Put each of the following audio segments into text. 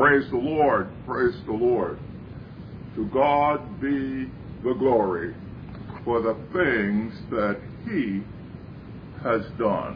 Praise the Lord. Praise the Lord. To God be the glory for the things that He has done.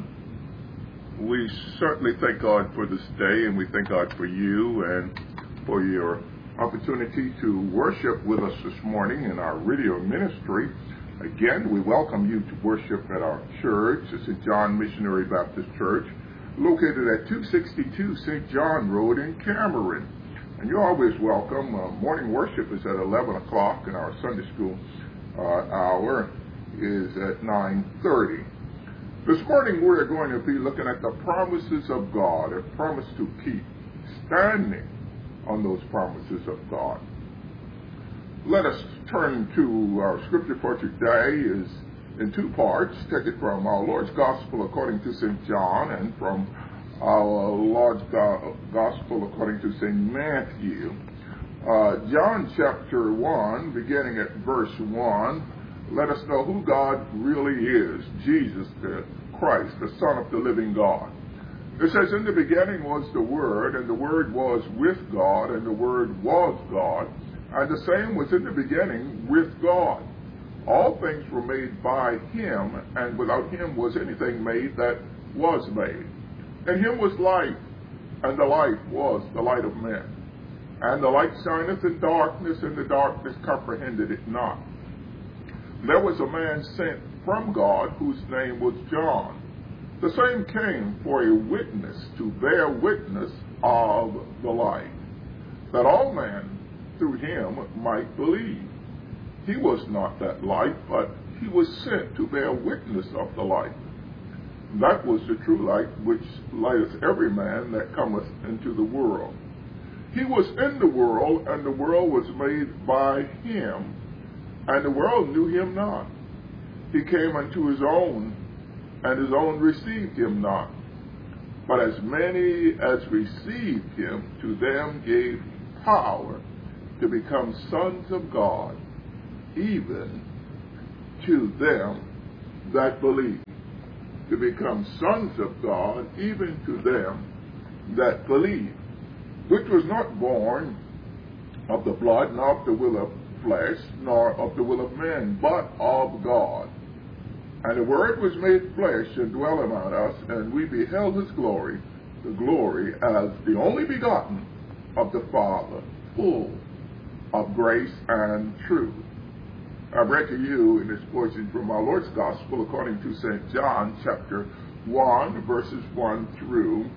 We certainly thank God for this day, and we thank God for you and for your opportunity to worship with us this morning in our radio ministry. Again, we welcome you to worship at our church, the St. John Missionary Baptist Church, located at 262 St. John Road in Cameron. And you're always welcome. Morning worship is at 11 o'clock, and our Sunday school hour is at 9:30. This morning we're going to be looking at the promises of God, a promise to keep, standing on those promises of God. Let us turn to our scripture for today is in two parts. Take it from our Lord's Gospel according to St. John and from our Lord's Gospel according to St. Matthew. John chapter 1, beginning at verse 1, let us know who God really is, Jesus the Christ, the Son of the living God. It says, in the beginning was the Word, and the Word was with God, and the Word was God, and the same was in the beginning with God. All things were made by Him, and without Him was anything made that was made. In Him was life, and the life was the light of men. And the light shineth in darkness, and the darkness comprehended it not. There was a man sent from God, whose name was John. The same came for a witness, to bear witness of the light, that all men through him might believe. He was not that light, but he was sent to bear witness of the light. That was the true light, which lighteth every man that cometh into the world. He was in the world, and the world was made by him, and the world knew him not. He came unto his own, and his own received him not. But as many as received him, to them gave power to become sons of God, even to them that believe. To become sons of God, even to them that believe, which was not born of the blood, nor of the will of flesh, nor of the will of men, but of God. And the Word was made flesh and dwelt among us, and we beheld His glory, the glory as the only begotten of the Father, full of grace and truth. I read to you in this portion from our Lord's Gospel according to St. John chapter 1, verses 1 through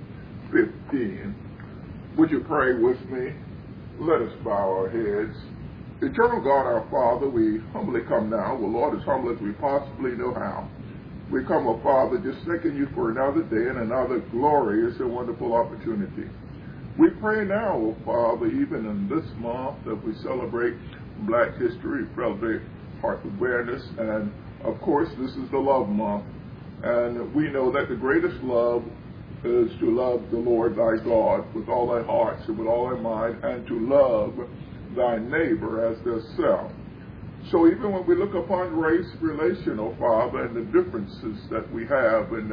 15. Would you pray with me? Let us bow our heads. Eternal God, our Father, we humbly come now, Lord, as humble as we possibly know how. We come, O Father, just thanking you for another day and another glorious and wonderful opportunity. We pray now, O Father, even in this month that we celebrate Black History, celebrate Heart Awareness, and of course this is the love month, and we know that the greatest love is to love the Lord thy God with all thy heart and with all thy mind, and to love thy neighbor as thyself. So even when we look upon race relation, O Father, and the differences that we have, and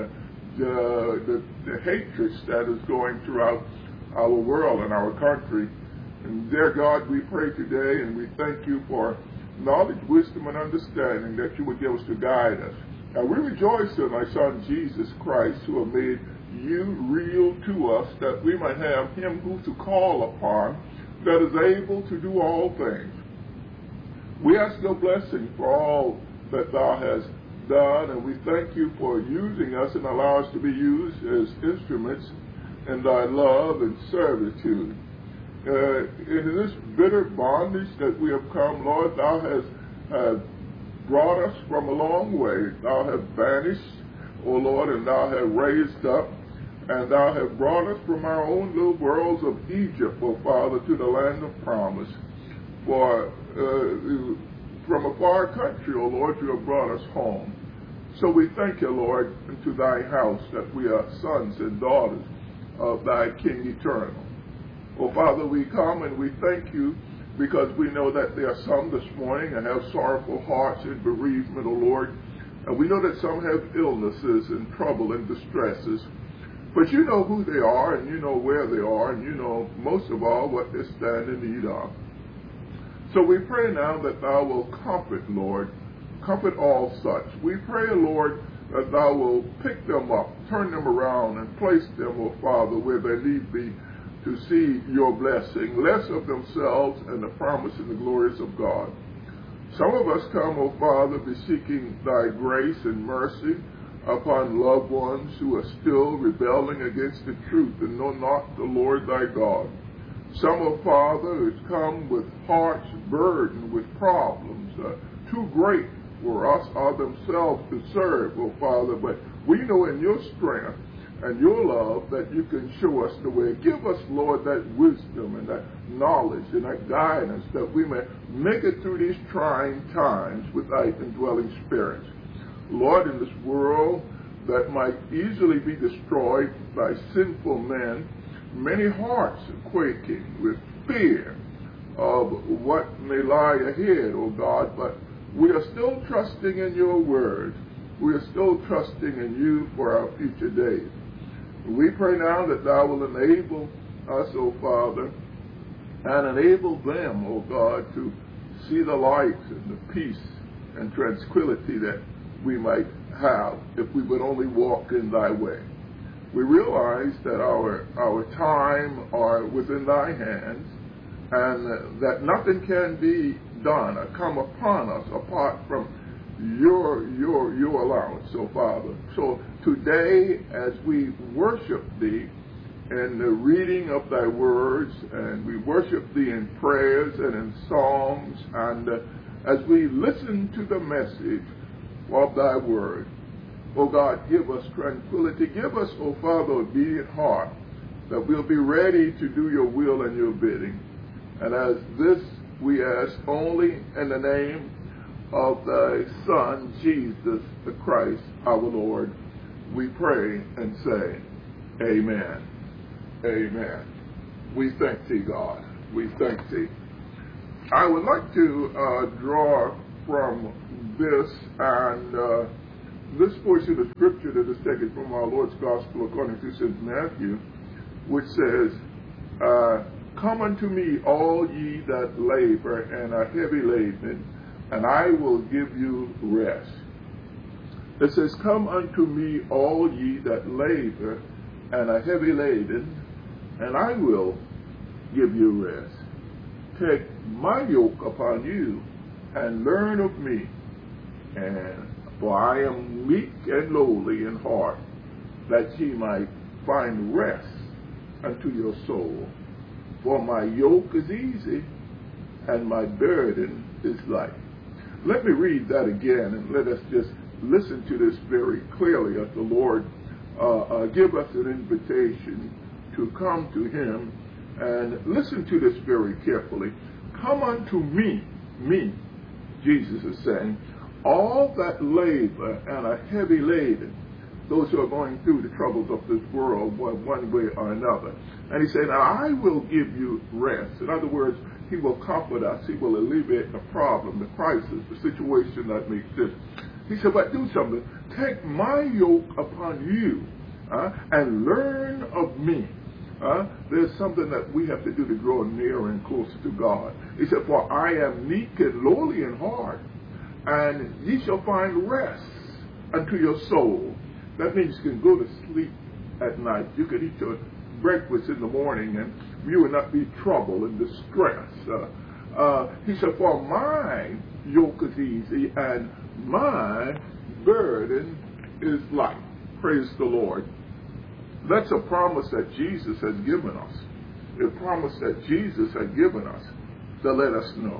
the hatred that is going throughout our world and our country, and dear God, we pray today and we thank you for knowledge, wisdom, and understanding that you would give us to guide us. And we rejoice in thy Son, Jesus Christ, who have made you real to us, that we might have him who to call upon, that is able to do all things. We ask your blessing for all that thou hast done, and we thank you for using us and allow us to be used as instruments in thy love and servitude. In this bitter bondage that we have come, Lord, thou hast brought us from a long way. Thou hast banished, O Lord, and thou hast raised up, and thou hast brought us from our own little worlds of Egypt, O Father, to the land of promise. For from a far country, O Lord, you have brought us home. So we thank you, Lord, into thy house, that we are sons and daughters of thy King eternal. Oh, Father, we come and we thank you because we know that there are some this morning that have sorrowful hearts and bereavement, O Lord. And we know that some have illnesses and trouble and distresses. But you know who they are, and you know where they are, and you know most of all what they stand in need of. So we pray now that thou will comfort, Lord, comfort all such. We pray, Lord, that thou will pick them up, turn them around, and place them, O Father, where they need be to see your blessing, less of themselves and the promise and the glories of God. Some of us come, O Father, beseeching thy grace and mercy upon loved ones who are still rebelling against the truth and know not the Lord thy God. Some, O Father, has come with hearts burdened with problems, too great for us or themselves to serve, O Father, but we know in your strength and your love that you can show us the way. Give us, Lord, that wisdom and that knowledge and that guidance that we may make it through these trying times with thy indwelling spirit. Lord, in this world that might easily be destroyed by sinful men, many hearts are quaking with fear of what may lie ahead, O God, but we are still trusting in your word. We are still trusting in you for our future days. We pray now that thou will enable us, O Father, and enable them, O God, to see the light and the peace and tranquility that we might have if we would only walk in thy way. We realize that our time are within thy hands, and that nothing can be done or come upon us apart from your allowance, so Father. So today, as we worship thee in the reading of thy words, and we worship thee in prayers and in songs, and as we listen to the message of thy word, O God, give us tranquility. Give us, O Father, obedient heart, that we'll be ready to do your will and your bidding. And as this we ask only in the name of thy Son, Jesus the Christ, our Lord, we pray and say, amen. Amen. We thank thee, God. We thank thee. I would like to draw from this and this portion of scripture that is taken from our Lord's Gospel according to St. Matthew, which says, come unto me, all ye that labor and are heavy laden, and I will give you rest. It says, come unto me, all ye that labor and are heavy laden, and I will give you rest. Take my yoke upon you, and learn of me, for I am meek and lowly in heart, that ye might find rest unto your soul. For my yoke is easy, and my burden is light. Let me read that again, and let us just listen to this very clearly as the Lord give us an invitation to come to him, and listen to this very carefully. Come unto me, Jesus is saying, all that labor and are heavy laden, those who are going through the troubles of this world one way or another. And he said, now I will give you rest. In other words, he will comfort us. He will alleviate the problem, the crisis, the situation that may exist. He said, but do something. Take my yoke upon you and learn of me. There's something that we have to do to draw nearer and closer to God. He said, for I am meek and lowly in heart, and ye shall find rest unto your soul. That means you can go to sleep at night. You can eat your breakfast in the morning, and you will not be troubled and distressed. He said, for my yoke is easy, and my burden is light. Praise the Lord. That's a promise that Jesus has given us. A promise that Jesus has given us to let us know.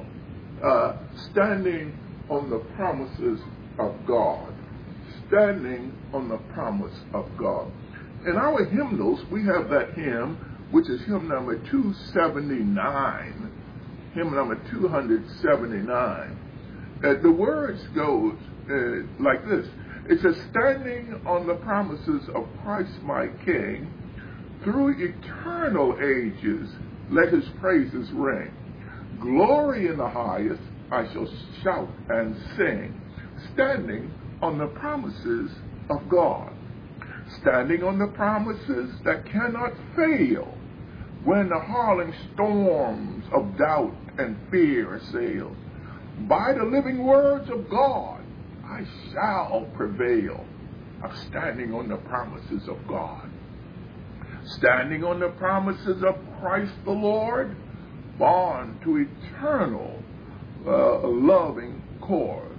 Standing on the promises of God. Standing on the promise of God. In our hymnals, we have that hymn, which is hymn number 279. Hymn number 279. The words go like this. It says, standing on the promises of Christ my King, through eternal ages, let his praises ring. Glory in the highest, I shall shout and sing, standing on the promises of God. standing on the promises that cannot fail when the hurling storms of doubt and fear assail. By the living words of God, I shall prevail. I'm standing on the promises of God. Standing on the promises of Christ the Lord, bond to eternal loving cord,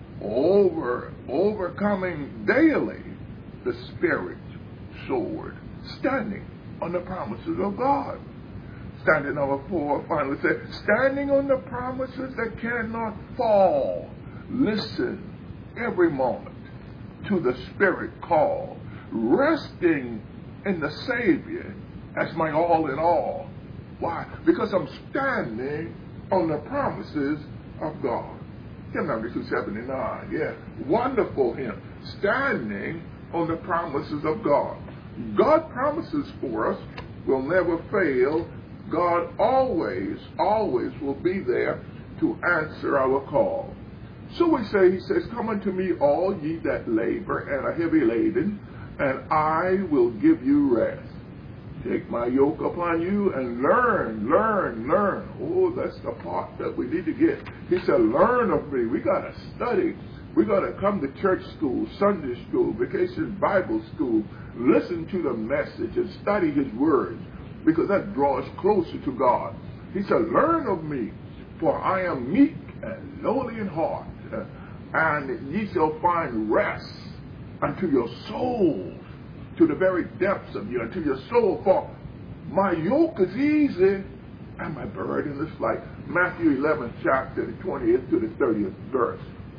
overcoming daily the spirit sword, standing on the promises of God. Standing number 4, finally said, standing on the promises that cannot fall. Listen every moment to the Spirit call, resting in the Savior as my all in all. Why? Because I'm standing on the promises of God. Hymn number 279, yeah, wonderful hymn. Standing on the promises of God. God promises for us will never fail. God always will be there to answer our call. So he says, come unto me all ye that labor and are heavy laden, and I will give you rest. Take my yoke upon you and learn. Oh, that's the part that we need to get. He said, learn of me. We got to study. We got to come to church school, Sunday school, vacation Bible school, listen to the message and study his words, because that draws closer to God. He said, learn of me, for I am meek and lowly in heart, and ye shall find rest unto your souls, to the very depths of you, unto your soul. For my yoke is easy and my burden is light. Matthew 11, chapter, the 20th to the 30th verse.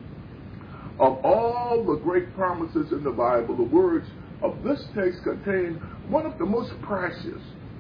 Of all the great promises in the Bible, the words of this text contain one of the most precious.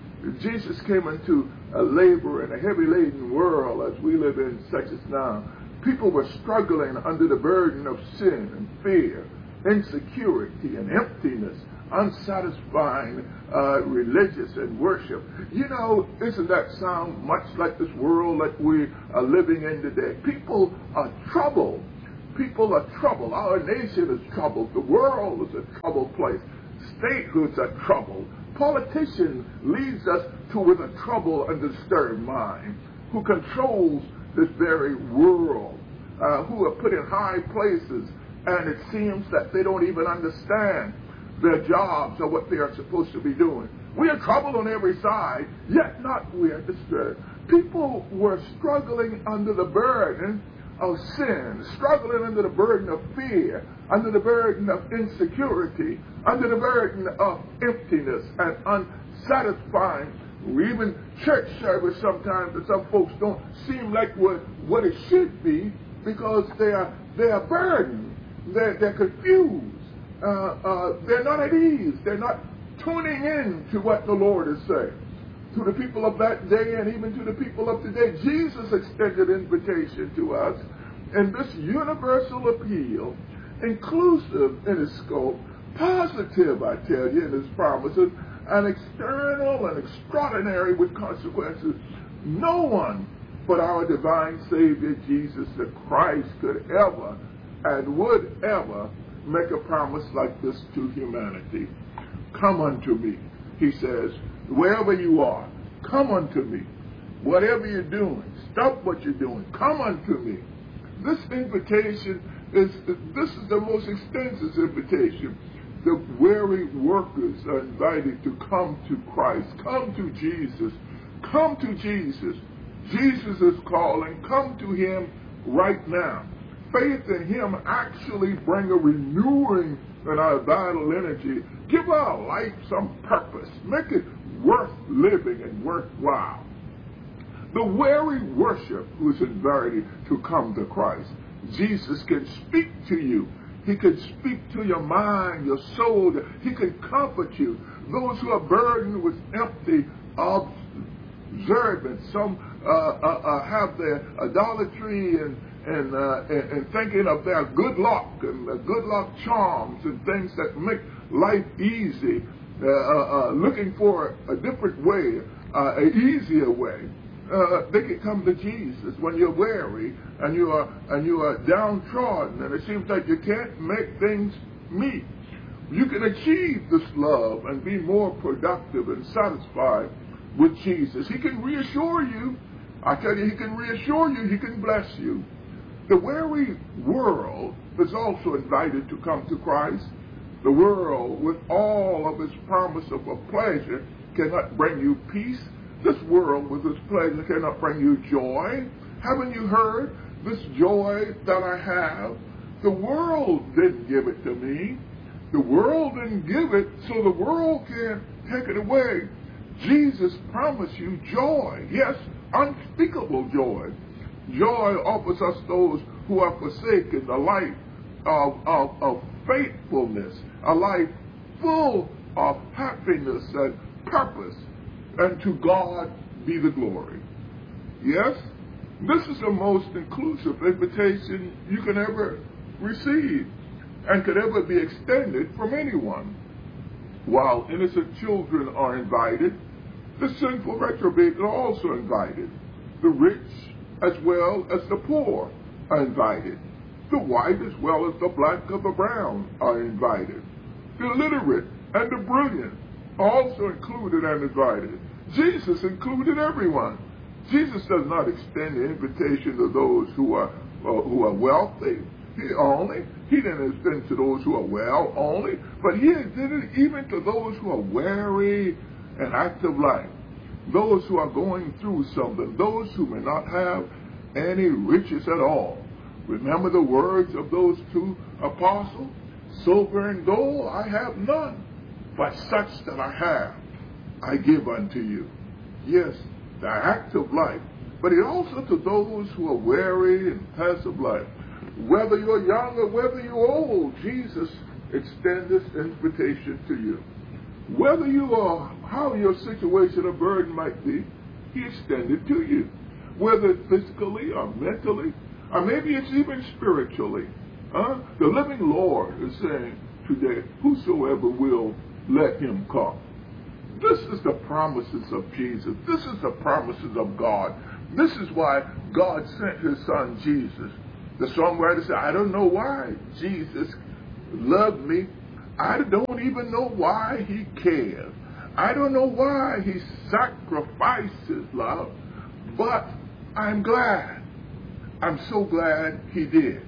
Jesus came into a labor and a heavy laden world as we live in such as now. People were struggling under the burden of sin and fear, insecurity and emptiness, unsatisfying religious and worship. You know, isn't that sound much like this world that we are living in today? People are troubled. People are troubled. Our nation is troubled. The world is a troubled place. Statehood's are troubled. Politician leads us to with a troubled and disturbed mind, who controls this very world, who are put in high places, and it seems that they don't even understand their jobs or what they are supposed to be doing. We are troubled on every side, yet not we are disturbed. People were struggling under the burden of sin, struggling under the burden of fear, under the burden of insecurity, under the burden of emptiness and unsatisfying. Even church service sometimes to some folks don't seem like what it should be, because they are burdened, they're confused, they're not at ease, they're not tuning in to what the Lord is saying. To the people of that day and even to the people of today, Jesus extended invitation to us, and this universal appeal, inclusive in its scope, positive, I tell you, in its promises, and external and extraordinary with consequences. No one but our divine Savior, Jesus the Christ, could ever and would ever make a promise like this to humanity. Come unto me, he says, wherever you are, come unto me. Whatever you're doing, stop what you're doing, come unto me. This invitation is the most extensive invitation. The weary workers are invited to come to Christ. Come to Jesus. Come to Jesus. Jesus is calling. Come to him right now. Faith in him actually bring a renewing in our vital energy. Give our life some purpose. Make it worth living and worthwhile. The weary worship who is invited to come to Christ. Jesus can speak to you. He can speak to your mind, your soul. He can comfort you. Those who are burdened with empty observance, some have their idolatry and thinking of their good luck and good luck charms and things that make life easy, looking for a different way, an easier way. They can come to Jesus when you're weary and you are downtrodden and it seems like you can't make things meet. You can achieve this love and be more productive and satisfied with Jesus. He can reassure you. I tell you, he can reassure you. He can bless you. The weary world is also invited to come to Christ. The world, with all of its promise of a pleasure, cannot bring you peace. This world, with its pleasure, cannot bring you joy. Haven't you heard? This joy that I have, the world didn't give it to me. The world didn't give it, so the world can't take it away. Jesus promised you joy. Yes, unspeakable joy. Joy offers us those who are forsaken a life of faithfulness, a life full of happiness and purpose, and to God be the glory. Yes, this is the most inclusive invitation you can ever receive and could ever be extended from anyone. While innocent children are invited, the sinful reprobate are also invited. The rich as well as the poor are invited. The white as well as the black or the brown are invited. The illiterate and the brilliant are also included and invited. Jesus included everyone. Jesus does not extend the invitation to those who are wealthy. He didn't extend to those who are well only, but he extended it even to those who are weary and active life, those who are going through something, those who may not have any riches at all. Remember the words of those two apostles? Silver and gold I have none, but such that I have, I give unto you. Yes, the active life, but it also to those who are weary and passive life. Whether you're young or whether you're old, Jesus extends this invitation to you. Whether you are, how your situation or burden might be, he extended to you. Whether physically or mentally, or maybe it's even spiritually. The living Lord is saying today, whosoever will, let him come. This is the promises of Jesus. This is the promises of God. This is why God sent his son Jesus. The songwriter said, I don't know why Jesus loved me. I don't even know why he cares. I don't know why he sacrificed his love, but I'm glad. I'm so glad he did.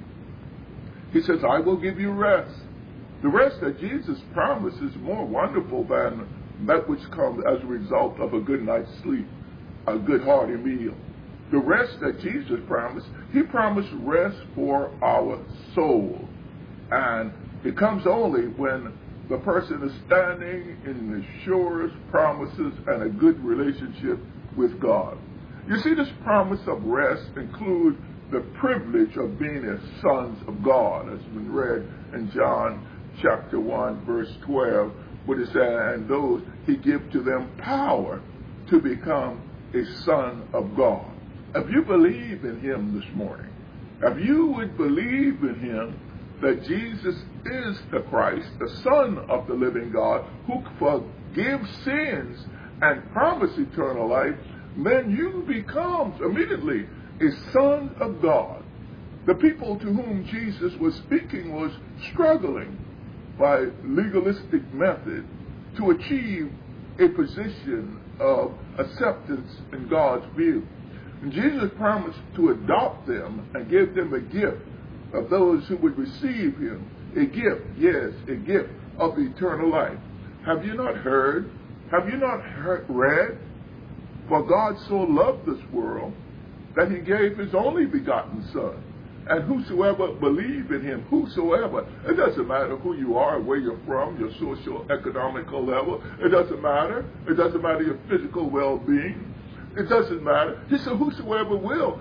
He says, I will give you rest. The rest that Jesus promised is more wonderful than that which comes as a result of a good night's sleep, a good hearty meal. The rest that Jesus promised, he promised rest for our soul. And it comes only when the person is standing in the surest promises and a good relationship with God. You see, this promise of rest includes the privilege of being as sons of God, as has been read in John chapter 1, verse 12, where it says, and those he gives to them power to become a son of God. If you believe in him this morning, if you would believe in him, that Jesus is the Christ, the Son of the living God, who forgives sins and promises eternal life, then you become immediately a son of God. The people to whom Jesus was speaking was struggling by legalistic method to achieve a position of acceptance in God's view. And Jesus promised to adopt them and give them a gift of those who would receive him. A gift, yes, a gift of eternal life. Have you not heard? Have you not read? For God so loved this world that he gave his only begotten Son. And whosoever believe in him, whosoever, it doesn't matter who you are, where you're from, your social, economical level. It doesn't matter. It doesn't matter your physical well-being. It doesn't matter. He said, whosoever will,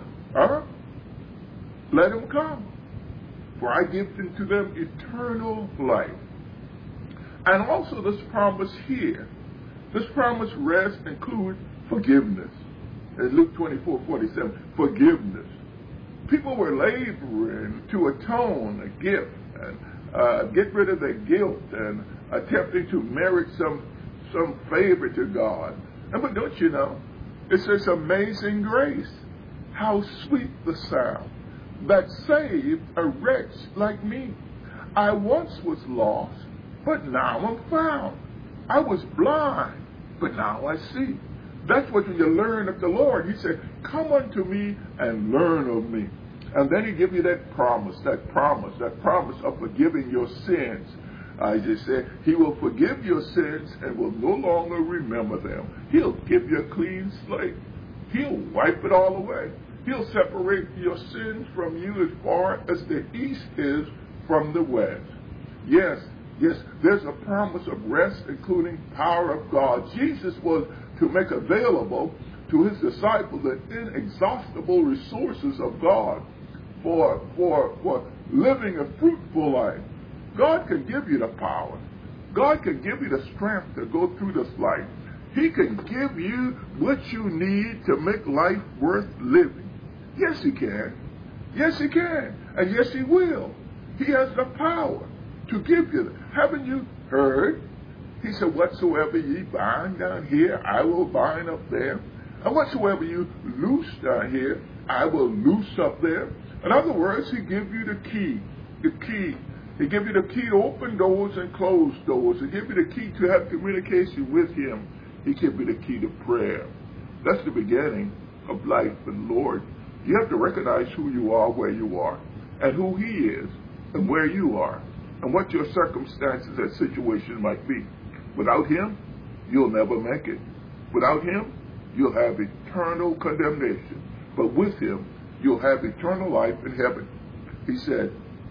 let him come. For I give to them eternal life. And also this promise here, this promise rest includes forgiveness. In Luke 24:47, forgiveness. People were laboring to atone a gift and get rid of their guilt and attempting to merit some favor to God. But don't you know, it's this amazing grace. How sweet the sound that saved a wretch like me. I once was lost, but now I'm found. I was blind, but now I see. That's what when you learn of the Lord. He said, come unto me and learn of me. And then he gives you that promise of forgiving your sins. I just said, he will forgive your sins and will no longer remember them. He'll give you a clean slate. He'll wipe it all away. He'll separate your sins from you as far as the east is from the west. Yes, there's a promise of rest, including power of God. Jesus was to make available to his disciples the inexhaustible resources of God for living a fruitful life. God can give you the power. God can give you the strength to go through this life. He can give you what you need to make life worth living. Yes, he can. Yes, he can. And yes, he will. He has the power to give you that. Haven't you heard? He said, whatsoever ye bind down here, I will bind up there. And whatsoever you loose down here, I will loose up there. In other words, he gives you the key. He gives you the key to open doors and close doors. He gives you the key to have communication with him. He gives you the key to prayer. That's the beginning of life in the Lord. You have to recognize who you are, where you are, and who he is, and where you are, and what your circumstances and situation might be. Without him, you'll never make it. Without him, you'll have eternal condemnation. But with him, you'll have eternal life in heaven. He said,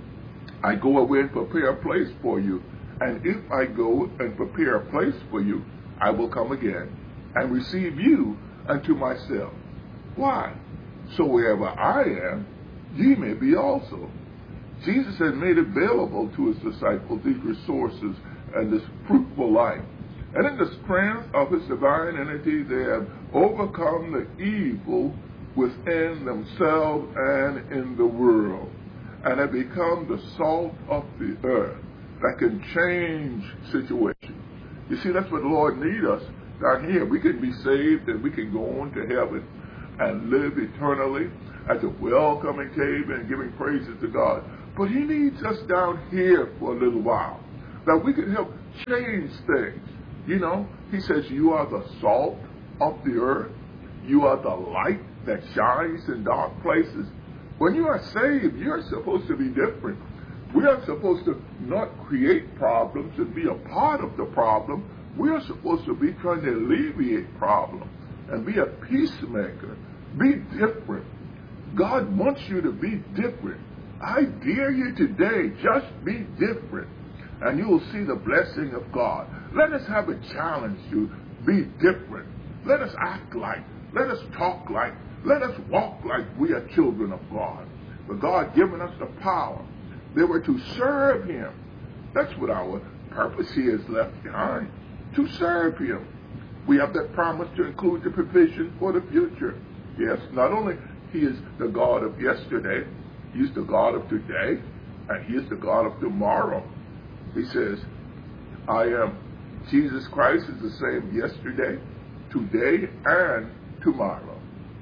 I go away and prepare a place for you. And if I go and prepare a place for you, I will come again and receive you unto myself. Why? So wherever I am, ye may be also. Jesus has made available to his disciples these resources and this fruitful life. And in the strength of his divine entity, they have overcome the evil within themselves and in the world, and have become the salt of the earth that can change situations. You see, that's what the Lord needs us down here. We can be saved and we can go on to heaven and live eternally as a welcoming cave and giving praises to God. But he needs us down here for a little while, that we can help change things. You know, he says, you are the salt of the earth. You are the light that shines in dark places. When you are saved, you're supposed to be different. We are supposed to not create problems and be a part of the problem. We are supposed to be trying to alleviate problems and be a peacemaker. Be different. God wants you to be different. I dare you today, just be different, and you will see the blessing of God. Let us have a challenge to be different. Let us act like, let us talk like, let us walk like we are children of God. But God given us the power. They were to serve him. That's what our purpose here is left behind, to serve him. We have that promise to include the provision for the future. Yes, not only he is the God of yesterday, he's the God of today, and he is the God of tomorrow. He says, I am, Jesus Christ is the same yesterday, today, and tomorrow.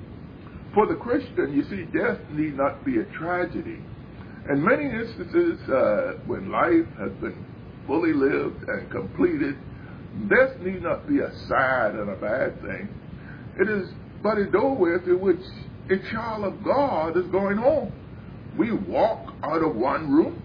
For the Christian, you see, death need not be a tragedy. In many instances, when life has been fully lived and completed, death need not be a sad and a bad thing. It is but a doorway through which a child of God is going home. We walk out of one room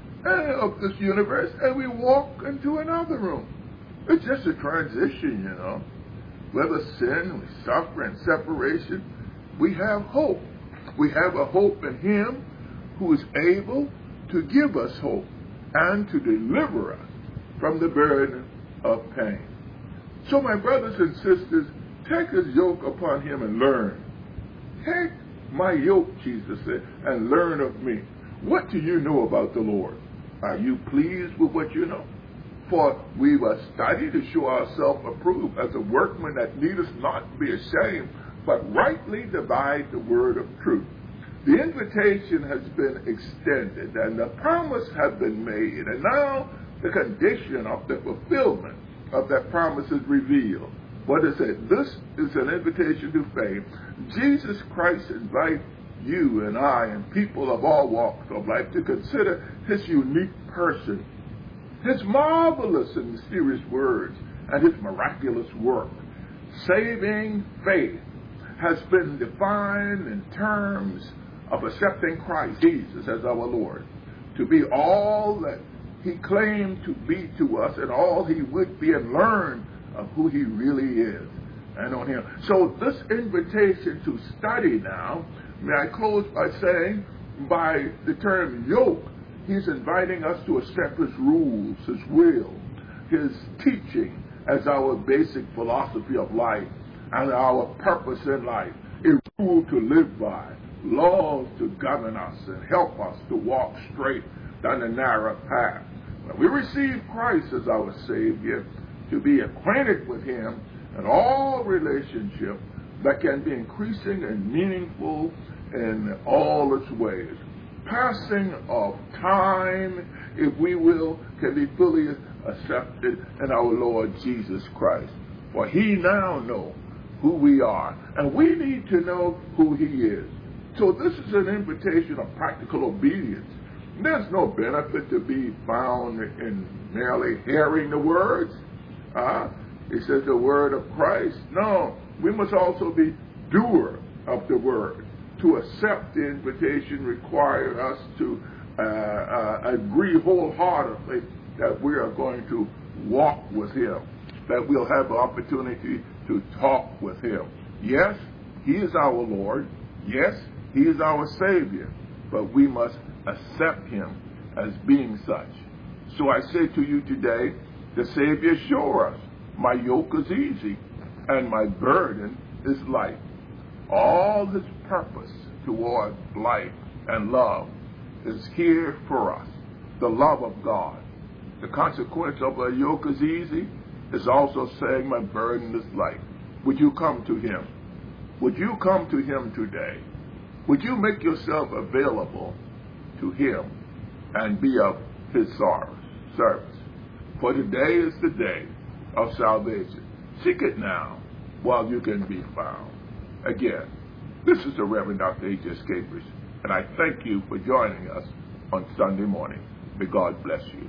of this universe and we walk into another room. It's just a transition, you know. Whether sin, we suffer, and separation, we have hope. We have a hope in him who is able to give us hope and to deliver us from the burden of pain. So my brothers and sisters, take his yoke upon him and learn. Take my yoke, Jesus said, and learn of me. What do you know about the Lord? Are you pleased with what you know? For we must study to show ourselves approved as a workman that needeth not be ashamed, but rightly divide the word of truth. The invitation has been extended, and the promise has been made, and now the condition of the fulfillment of that promise is revealed. What is it? This is an invitation to faith. Jesus Christ invites you and I and people of all walks of life to consider his unique person His marvelous and mysterious words and his miraculous work. Saving faith has been defined in terms of accepting Christ Jesus as our Lord, to be all that he claimed to be to us and all he would be, and learn of who he really is and on him. So this invitation to study now, may I close by saying, by the term yoke, he's inviting us to accept his rules, his will, his teaching as our basic philosophy of life and our purpose in life, a rule to live by, laws to govern us and help us to walk straight down the narrow path. When we receive Christ as our Savior, to be acquainted with him in all relationship that can be increasing and meaningful in all its ways. Passing of time, if we will, can be fully accepted in our Lord Jesus Christ. For he now knows who we are, and we need to know who he is. So this is an invitation of practical obedience. There's no benefit to be found in merely hearing the words. It says the word of Christ. No, we must also be doer of the word. To accept the invitation requires us to agree wholeheartedly that we are going to walk with him, that we'll have the opportunity to talk with him. Yes, he is our Lord. Yes, he is our Savior, but we must accept him as being such. So I say to you today, the Savior assures us, my yoke is easy and my burden is light. All his purpose toward life and love is here for us, the love of God. The consequence of a yoke is easy is also saying my burden is light. Would you come to him? Would you come to him today? Would you make yourself available to him and be of his service? For today is the day of salvation. Seek it now while you can be found. Again, this is the Reverend Dr. H.S. Capers, and I thank you for joining us on Sunday morning. May God bless you.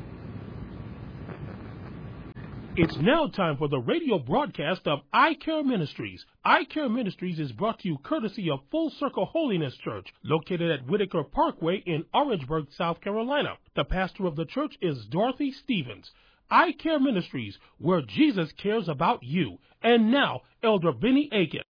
It's now time for the radio broadcast of I Care Ministries. I Care Ministries is brought to you courtesy of Full Circle Holiness Church, located at Whitaker Parkway in Orangeburg, South Carolina. The pastor of the church is Dorothy Stevens. I Care Ministries, where Jesus cares about you. And now, Elder Benny Aiken.